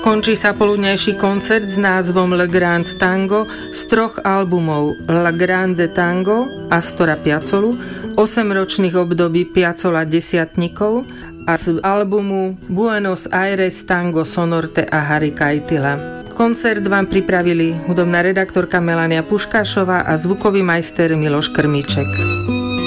Končí sa poludnejší koncert s názvom Le Grand Tango z 3 albumov La Grande Tango Astora Piazzolu, 8-ročných období Piazzolla desiatnikov a z albumu Buenos Aires Tango Sonorte a Harry Kaitila. Koncert vám pripravili hudobná redaktorka Melania Puškášová a zvukový majster Miloš Krmíček.